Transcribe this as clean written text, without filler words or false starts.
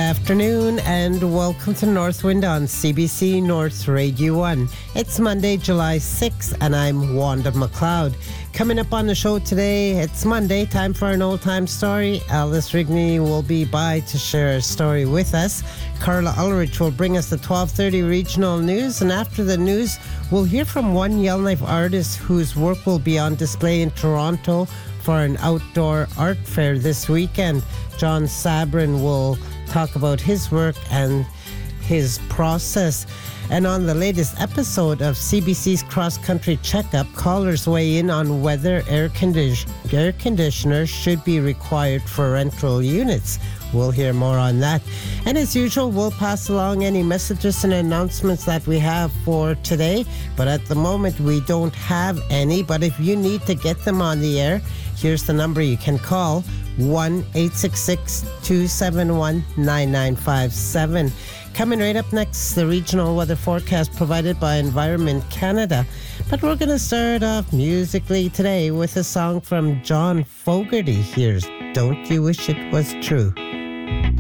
afternoon and welcome to Northwind on CBC North Radio 1. It's Monday, July 6th and I'm Wanda McLeod. Coming up on the show today, it's Monday, time for an old-time story. Alice Rigney will be by to share a story with us. Carla Ulrich will bring us the 12:30 regional news, and after the news, we'll hear from one Yellowknife artist whose work will be on display in Toronto for an outdoor art fair this weekend. John Sabrin will talk about his work and his process. And on the latest episode of CBC's Cross Country Checkup, callers weigh in on whether air conditioners should be required for rental units. We'll hear more on that. And as usual, we'll pass along any messages and announcements that we have for today. But at the moment, we don't have any. But if you need to get them on the air, here's the number you can call, 1-866-271-9957. Coming right up next, the regional weather forecast provided by Environment Canada. But we're going to start off musically today with a song from John Fogerty. Here's Don't You Wish It Was True.